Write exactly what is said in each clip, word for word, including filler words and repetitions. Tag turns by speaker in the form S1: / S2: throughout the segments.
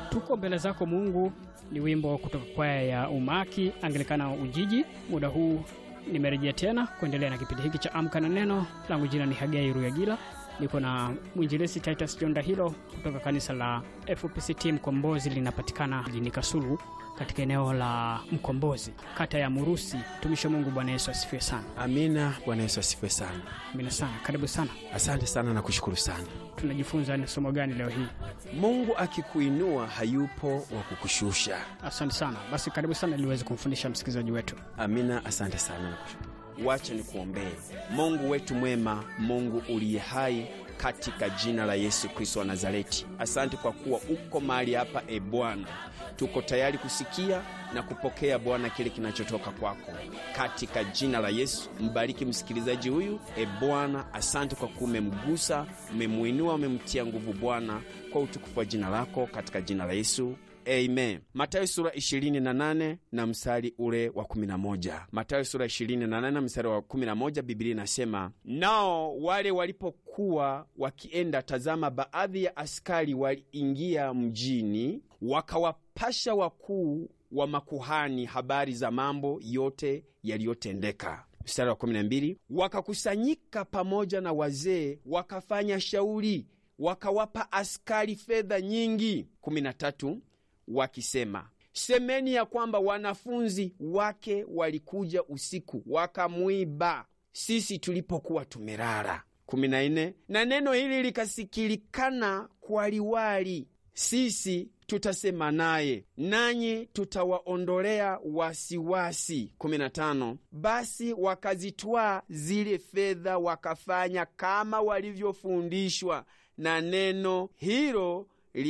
S1: Tuko mbele zako Mungu ni wimbo kutoka kwaya ya Umaki Anglikana Ujiji. Muda huu nimerejea tena kuendelea na kipindi hiki cha Amka na Neno. Langu jina ni Hagai Ruyagila. Niko na mwinjilisti Titus Jonda Hilo kutoka kanisa la F P C T Mkombozi, linapatikana jijini Kasulu katika eneo la Mkombozi, kata ya Murusi. Tumisha Mungu. Bwana Yesu asifiwe sana.
S2: Amina. Bwana Yesu asifiwe sana.
S1: Amina sana. Karibu sana.
S2: Asante sana na kushukuru sana.
S1: Tunajifunza ni somo gani leo hii?
S2: Mungu akikuinua hayupo wa kukushusha.
S1: Asante sana. Basi karibu sana ili uweze kumfundisha msikilizaji wetu.
S2: Amina. Asante sana na kushukuru. Wacha nikuombee. Mungu wetu mwema, Mungu uliye hai, katika jina la Yesu Kristo wa Nazareti, asante kwa kuwa uko mahali hapa. E Bwana, tuko tayari kusikia na kupokea Bwana kile kinachotoka kwako, katika jina la Yesu. Mbariki msikilizaji huyu. E Bwana, asante kwa kuwa umemgusa, umemuinua, umemtia nguvu Bwana, kwa utukufu wa jina lako, katika jina la Yesu. Amen. Mathayo sura ishirini na nane na mstari ule wa kumi na moja. Mathayo sura ishirini na nane na mstari wa kumi na moja, Biblia inasema, nao wale walipokuwa wakienda, tazama, baadhi ya askari waliingia mjini, wakawapasha wakuu wa makuhani habari za mambo yote yaliyotendeka. Mstari wa kumi na mbili, wakakusanyika pamoja na wazee, wakafanya shauri, wakawapa askari fedha nyingi. kumi na tatu, wakisema, semeni ya kwamba wanafunzi wake walikuja usiku wakamuiba sisi tulipokuwa tumelala. kumi na nne, na neno hili likasikilikana kwa liwali, sisi tutasema naye, nanyi tutawaondolea wasiwasi. kumi na tano, basi wakazitwaa zile fedha wakafanya kama walivyofundishwa, na neno hilo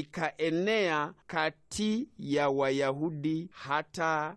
S2: likaenea kati ya Wayahudi hata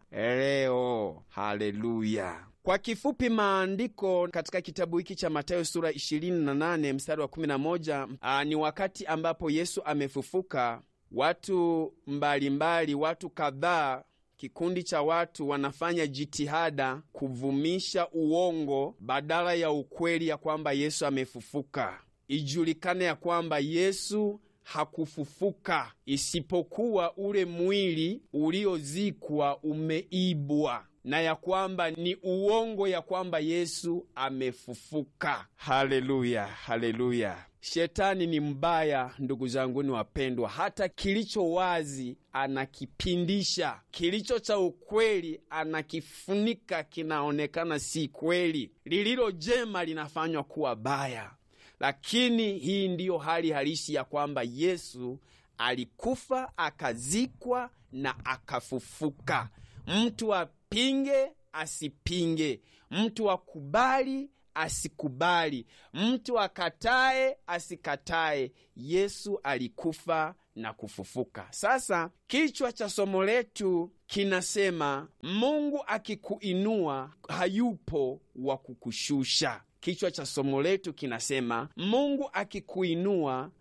S2: leo. Haleluya. Kwa kifupi, maandiko katika kitabu hiki cha Mathayo sura ishirini na nane mstari wa kumi na moja, aa, ni wakati ambapo Yesu amefufuka. Watu mbalimbali mbali, watu kadhaa, kikundi cha watu wanafanya jitihada kuvumisha uongo badala ya ukweli ya kwamba Yesu amefufuka. Ijulikane ya kwamba Yesu hakufufuka, isipokuwa ule mwili uliozikwa umeibwa, na ya kwamba ni uongo ya kwamba Yesu amefufuka. Haleluya, haleluya. Shetani ni mbaya, ndugu zangu ni wapendwa. Hata kilicho wazi anakipindisha, kilicho cha ukweli anakifunika, kinaonekana si kweli. Lililo jema linafanywa kuwa baya. Lakini hii ndiyo hali halisi ya kwamba Yesu alikufa, akazikwa na akafufuka. Mtu apinge asipinge, mtu akubali asikubali, mtu akatae asikatae, Yesu alikufa na kufufuka. Sasa kichwa cha somo letu kinasema, Mungu akikuinua hayupo wa kukushusha. Kichwa cha somo letu kinasema, Mungu akikuinua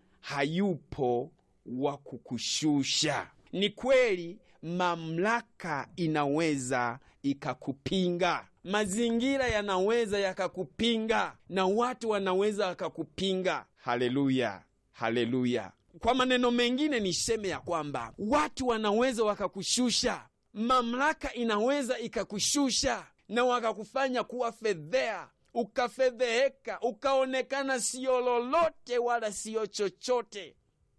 S2: hayupo wa kukushusha. Ni kweli mamlaka inaweza ikakupinga, mazingira yanaweza yakakupinga, na watu wanaweza wakakupinga. Haleluya, haleluya. Kwa maneno mengine niseme ya kwamba watu wanaweza wakakushusha, mamlaka inaweza ikakushusha na wakakufanya kuwa fedhea, ukafedheheka, ukaonekana siyo lolote wala siyo chochote.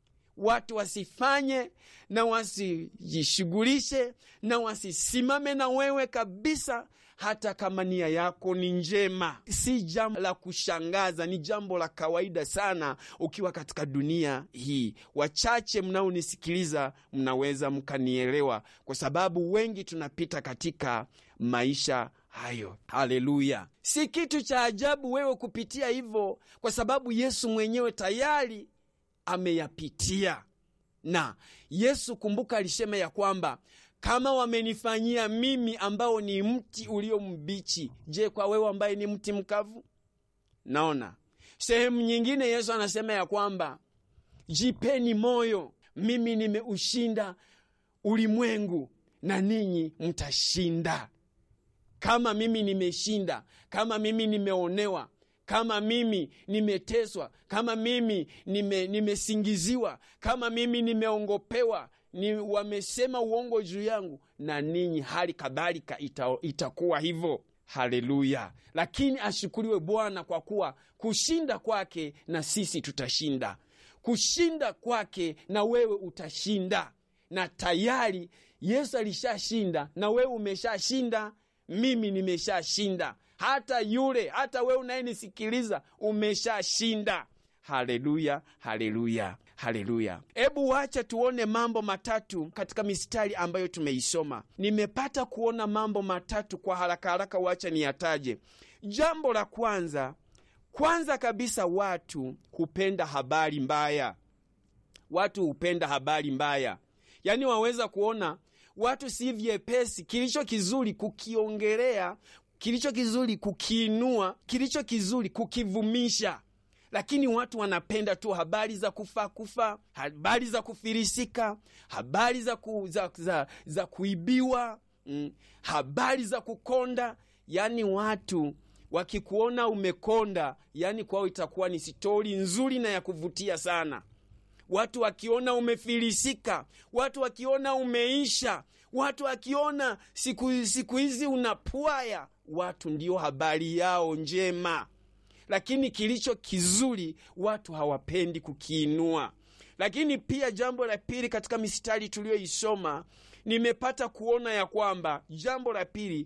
S2: Watu wasifanye na wasijishughulishe na wasisimame na wewe kabisa, hata kama nia yako ni njema. Si jambo la kushangaza, ni jambo la kawaida sana ukiwa katika dunia hii. Wachache mnaonisikiliza mnaweza mkanielewa, kwa sababu wengi tunapita katika maisha hayo. Haleluya. Si kitu cha ajabu wewe kupitia hivyo, kwa sababu Yesu mwenyewe tayari ameyapitia. Na Yesu, kumbuka, alisema ya kwamba kama wamenifanyia mimi ambao ni mti ulio mbichi, je, kwa wewe ambaye ni mti mkavu? Naona sehemu nyingine Yesu anasema ya kwamba jipeni moyo, mimi nimeushinda ulimwengu na ninyi mtashinda. Kama mimi nimeshinda, kama mimi nimeonewa, kama mimi nimeteswa, kama mimi nime, nimesingiziwa, kama mimi nimeongopewa, ni wamesema uongo juu yangu, na ninyi hali kadhalika ita, itakuwa hivyo. Haleluya! Lakini ashukuriwe Bwana kwa kuwa kushinda kwake na sisi tutashinda. Kushinda kwake na wewe utashinda, na tayari Yesu alishashinda na wewe umeshashinda. Mimi nimeshashinda, hata yule, hata wewe unayenisikiliza umeshashinda. Haleluya, haleluya, haleluya. Hebu wacha tuone mambo matatu katika mistari ambayo tumeisoma. Nimepata kuona mambo matatu kwa haraka haraka, wacha niyataje. Jambo la kwanza, kwanza kabisa, watu hupenda habari mbaya. Watu hupenda habari mbaya. Yaani waweza kuona watu si vyepesi kilicho kizuri kukiongelea, kilicho kizuri kukiinua, kilicho kizuri kukivumisha. Lakini watu wanapenda tu habari za kufa kufa, habari za kufilisika, habari za, ku, za, za, za kuibiwa, mm, habari za kukonda. Yani watu wakikuona umekonda, yani kwao itakuwa ni stori nzuri na ya kuvutia sana. Watu wakiona umefilisika, watu wakiona umeisha, watu wakiona siku, siku hizi unapwaya, watu ndio habari yao njema. Lakini kilicho kizuri watu hawapendi kukiinua. Lakini pia jambo la pili katika mistari tuliyoisoma, nimepata kuona ya kwamba jambo la pili,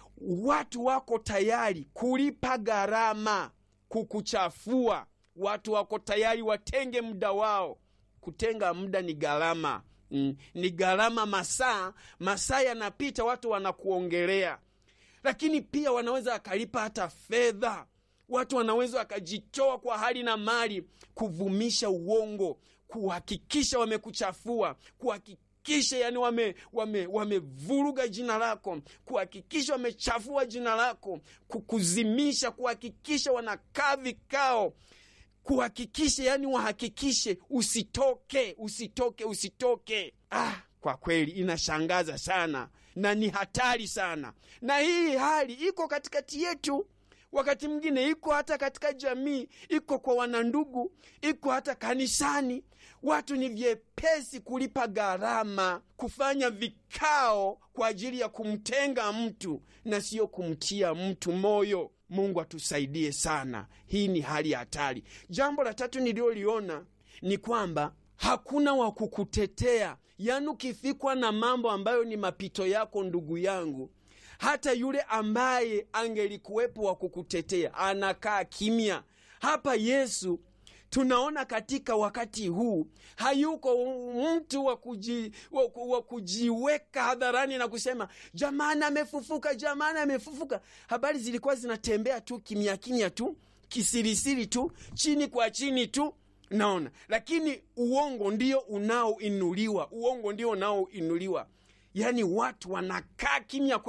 S2: watu wako tayari kulipa gharama kukuchafua. Watu wako tayari watenge muda wao. Kutenga muda ni gharama. Mm, ni gharama. Masaa masaa yanapita, watu wanakuongelea. Lakini pia wanaweza akalipa hata fedha. Watu wanaweza wakajitoa kwa hali na mali kuvumisha uongo, kuhakikisha wamekuchafua, kuhakikisha yani wame wame wamevuruga jina lako, kuhakikisha wamechafua jina lako, kukuzimisha, kuhakikisha wanakaa vikao, kuhakikisha yani wahakikishe usitoke, usitoke, usitoke. Ah, kwa kweli inashangaza sana na ni hatari sana. Na hii hali iko katikati yetu. Wakati mwingine iko hata katika jamii, iko kwa wanandugu, iko hata kanisani. Watu ni vyepesi kulipa gharama, kufanya vikao kwa ajili ya kumtenga mtu na sio kumtia mtu moyo. Mungu atusaidie sana. Hii ni hali hatari. Jambo la tatu nililoliona ni kwamba hakuna wa kukutetea. Yaani ukifikwa na mambo ambayo ni mapito yako, ndugu yangu, hata yule ambaye angelikuwepo wa kukutetea anakaa kimya. Hapa Yesu tunaona katika wakati huu hayuko mtu wa kuji, wa kujiweka hadharani na kusema jamani amefufuka, jamani amefufuka. Habari zilikuwa zinatembea tu kimya kimya tu, kisirisiri tu, chini kwa chini tu. Naona, lakini uongo ndio unaoinuliwa. Uongo ndio unaoinuliwa. Yaani watu wanakaa kimya.